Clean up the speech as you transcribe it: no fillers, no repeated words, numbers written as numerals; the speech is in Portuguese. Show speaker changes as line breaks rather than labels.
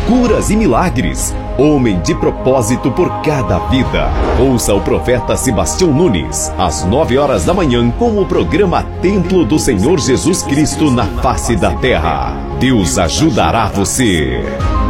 curas e milagres. Homem de propósito por cada vida. Ouça o profeta Sebastião Nunes, às 9 horas da manhã, com o programa Templo do Senhor Jesus Cristo na face da terra. Deus ajudará você.